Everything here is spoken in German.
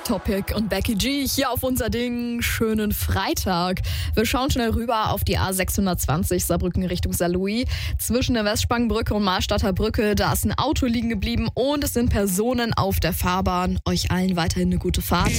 Topic und Becky G hier auf unser Ding. Schönen Freitag. Wir schauen schnell rüber auf die A620 Saarbrücken Richtung Saarlouis. Zwischen der Westspangenbrücke und Marstadter Brücke, da ist ein Auto liegen geblieben und es sind Personen auf der Fahrbahn. Euch allen weiterhin eine gute Fahrt.